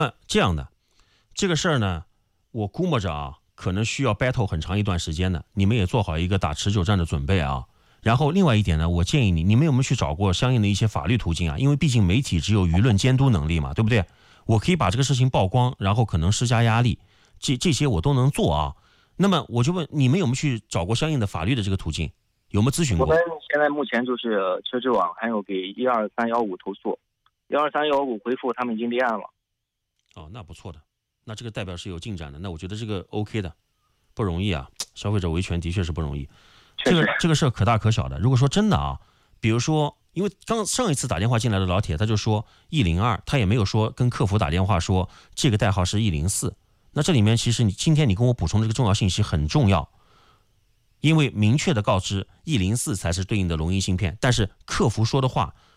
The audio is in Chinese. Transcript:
这样的这个事儿呢，我估摸着啊，可能需要 battle 很长一段时间的，你们也做好一个打持久战的准备啊。然后另外一点呢，我建议你们有没有去找过相应的一些法律途径啊？因为毕竟媒体只有舆论监督能力嘛，对不对？我可以把这个事情曝光，然后可能施加压力，这些我都能做啊。那么我就问你们有没有去找过相应的法律的这个途径？有没有咨询过？ 我们现在目前就是车之网，还有给12315投诉，12315回复他们已经立案了。 哦，那不错的，那这个代表是有进展的，那我觉得这个 OK 的，不容易啊，消费者维权的确是不容易。这个事儿可大可小的。如果说真的啊，比如说，因为刚上一次打电话进来的老铁，他就说102，他也没有说跟客服打电话说这个代号是104。那这里面其实今天你跟我补充的这个重要信息很重要，因为明确的告知104才是对应的龙吟芯片，但是客服说的话